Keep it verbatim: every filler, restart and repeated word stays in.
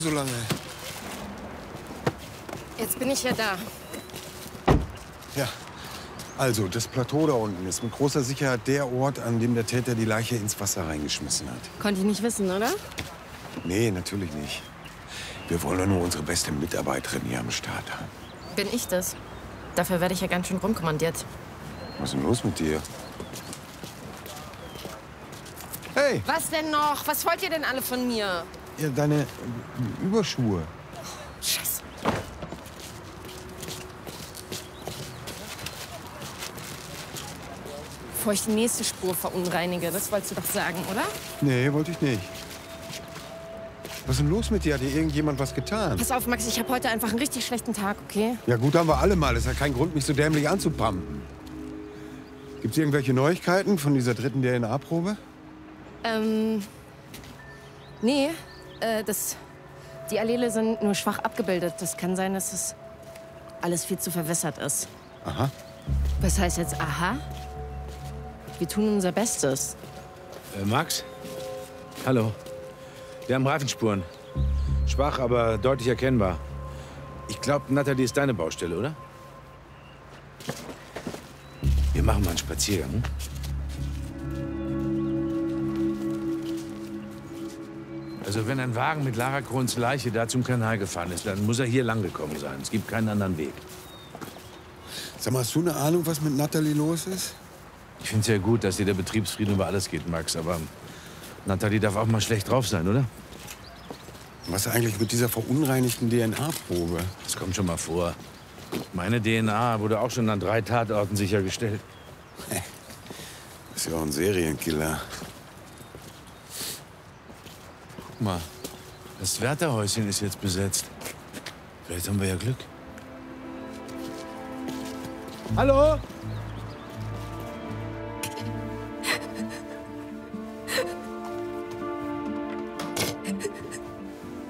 so lange? Jetzt bin ich ja da. Ja, also das Plateau da unten ist mit großer Sicherheit der Ort, an dem der Täter die Leiche ins Wasser reingeschmissen hat. Konnte ich nicht wissen, oder? Nee, natürlich nicht. Wir wollen doch nur unsere beste Mitarbeiterin hier am Start haben. Bin ich das? Dafür werde ich ja ganz schön rumkommandiert. Was ist denn los mit dir? Hey! Was denn noch? Was wollt ihr denn alle von mir? Ja, deine Überschuhe. Scheiße. Bevor ich die nächste Spur verunreinige, das wolltest du doch sagen, oder? Nee, wollte ich nicht. Was ist denn los mit dir? Hat dir irgendjemand was getan? Pass auf, Max, ich habe heute einfach einen richtig schlechten Tag, okay? Ja gut, haben wir alle mal. Das ist ja kein Grund, mich so dämlich anzupampen. Gibt's irgendwelche Neuigkeiten von dieser dritten D N A-Probe? Ähm, nee, äh, das, die Allele sind nur schwach abgebildet. Das kann sein, dass es alles viel zu verwässert ist. Aha. Was heißt jetzt aha? Wir tun unser Bestes. Äh, Max? Hallo. Wir haben Reifenspuren. Schwach, aber deutlich erkennbar. Ich glaube, Natalie ist deine Baustelle, oder? Wir machen mal einen Spaziergang. Also wenn ein Wagen mit Lara Krohns Leiche da zum Kanal gefahren ist, dann muss er hier lang gekommen sein. Es gibt keinen anderen Weg. Sag mal, hast du eine Ahnung, was mit Natalie los ist? Ich finde es ja gut, dass dir der Betriebsfrieden über alles geht, Max. Aber Natalie darf auch mal schlecht drauf sein, oder? Was eigentlich mit dieser verunreinigten D N A-Probe? Das kommt schon mal vor. Meine D N A wurde auch schon an drei Tatorten sichergestellt. Das ist ja auch ein Serienkiller. Guck mal, das Wärterhäuschen ist jetzt besetzt. Vielleicht haben wir ja Glück. Hallo?